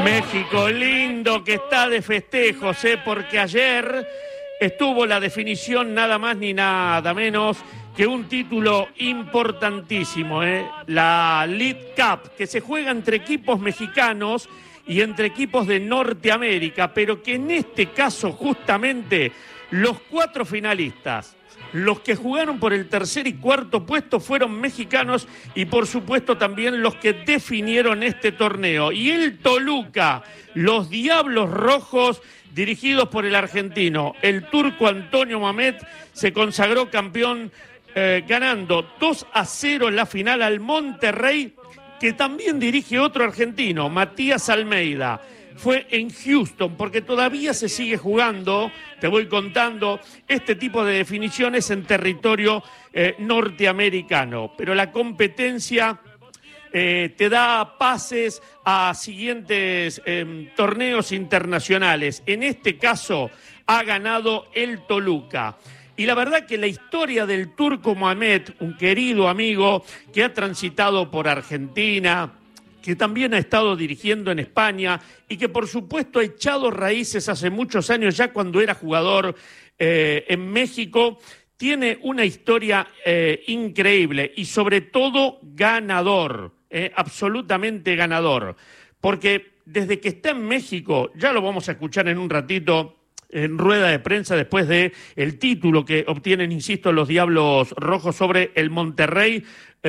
México lindo que está de festejos, porque ayer estuvo la definición nada más ni nada menos que un título importantísimo, la League Cup, que se juega entre equipos mexicanos y entre equipos de Norteamérica, pero que en este caso justamente los 4 finalistas, los que jugaron por el tercer y cuarto puesto fueron mexicanos y por supuesto también los que definieron este torneo. Y el Toluca, los Diablos Rojos, dirigidos por el argentino, el turco Antonio Mohamed, se consagró campeón ganando 2-0 la final al Monterrey, que también dirige otro argentino, Matías Almeida. Fue en Houston, porque todavía se sigue jugando, te voy contando, este tipo de definiciones en territorio norteamericano. Pero la competencia te da pases a siguientes torneos internacionales. En este caso ha ganado el Toluca. Y la verdad que la historia del turco Mohamed, un querido amigo que ha transitado por Argentina, que también ha estado dirigiendo en España y que por supuesto ha echado raíces hace muchos años, ya cuando era jugador en México, tiene una historia increíble y sobre todo ganador, absolutamente ganador, porque desde que está en México, ya lo vamos a escuchar en un ratito, en rueda de prensa después de el título que obtienen, insisto, los Diablos Rojos sobre el Monterrey.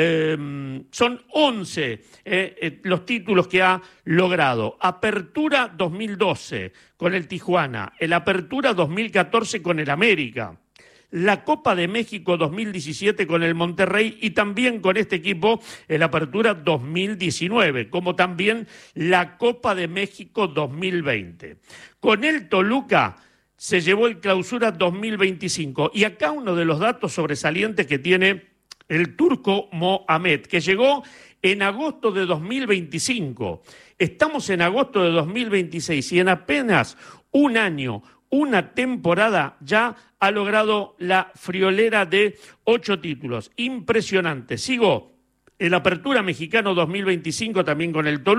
Son 11 los títulos que ha logrado. Apertura 2012 con el Tijuana, el Apertura 2014 con el América, la Copa de México 2017 con el Monterrey y también con este equipo el Apertura 2019, como también la Copa de México 2020. Con el Toluca se llevó el Clausura 2025 y acá uno de los datos sobresalientes que tiene el turco Mohamed, que llegó en agosto de 2025. Estamos en agosto de 2026 y en apenas un año, una temporada, ya ha logrado la friolera de 8 títulos. Impresionante. Sigo el Apertura Mexicano 2025 también con el Toluca.